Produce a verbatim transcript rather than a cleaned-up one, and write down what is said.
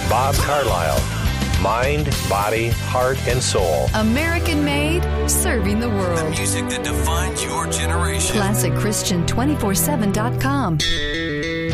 Bob Carlisle. Mind, body, heart, and soul. American made, serving the world. The music that defines your generation. Classic Christian two forty-seven dot com.